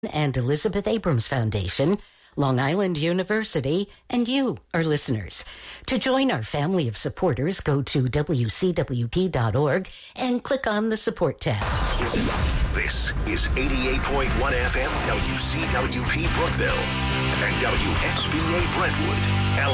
and Elizabeth Abrams Foundation, Long Island University, and you, our listeners. To join our family of supporters, go to WCWP.org and click on the support tab. This is 88.1 FM WCWP Brookville and WXBA Brentwood.